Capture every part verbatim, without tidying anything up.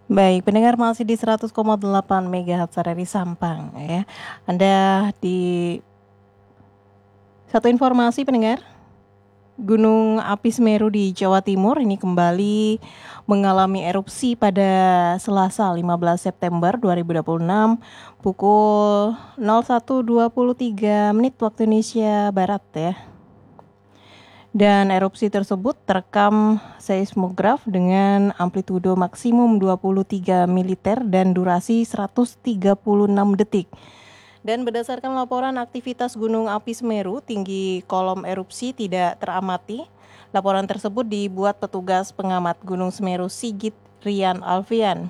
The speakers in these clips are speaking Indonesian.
Baik, pendengar masih di seratus koma delapan megahertz R R I Sampang ya. Anda di satu informasi pendengar, Gunung Api Semeru di Jawa Timur ini kembali mengalami erupsi pada Selasa lima belas September dua ribu dua puluh enam pukul nol satu dua puluh tiga menit waktu Indonesia Barat ya. Dan erupsi tersebut terekam seismograf dengan amplitudo maksimum dua puluh tiga militer dan durasi seratus tiga puluh enam detik. Dan berdasarkan laporan aktivitas Gunung Api Semeru, tinggi kolom erupsi tidak teramati. Laporan tersebut dibuat petugas pengamat Gunung Semeru Sigit Rian Alfian.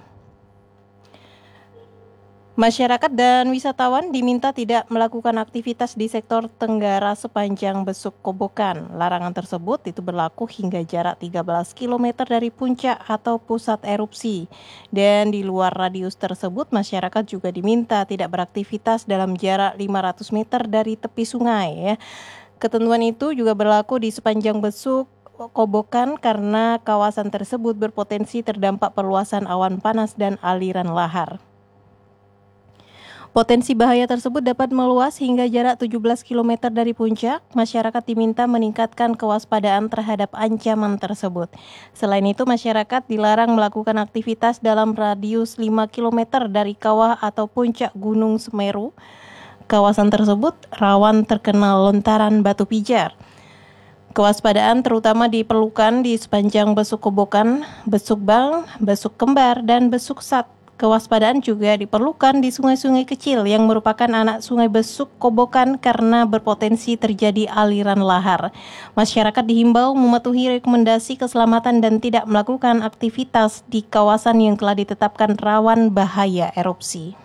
Masyarakat dan wisatawan diminta tidak melakukan aktivitas di sektor tenggara sepanjang Besuk Kobokan. Larangan tersebut itu berlaku hingga jarak tiga belas kilometer dari puncak atau pusat erupsi. Dan di luar radius tersebut, masyarakat juga diminta tidak beraktivitas dalam jarak lima ratus meter dari tepi sungai. Ya. Ketentuan itu juga berlaku di sepanjang Besuk Kobokan karena kawasan tersebut berpotensi terdampak perluasan awan panas dan aliran lahar. Potensi bahaya tersebut dapat meluas hingga jarak tujuh belas kilometer dari puncak. Masyarakat diminta meningkatkan kewaspadaan terhadap ancaman tersebut. Selain itu, masyarakat dilarang melakukan aktivitas dalam radius lima kilometer dari kawah atau puncak Gunung Semeru. Kawasan tersebut rawan terkena lontaran batu pijar. Kewaspadaan terutama diperlukan di sepanjang Besuk Kobokan, Besuk Bang, Besuk Kembar, dan Besuk Sat. Kewaspadaan juga diperlukan di sungai-sungai kecil yang merupakan anak sungai Besuk Kobokan karena berpotensi terjadi aliran lahar. Masyarakat dihimbau mematuhi rekomendasi keselamatan dan tidak melakukan aktivitas di kawasan yang telah ditetapkan rawan bahaya erupsi.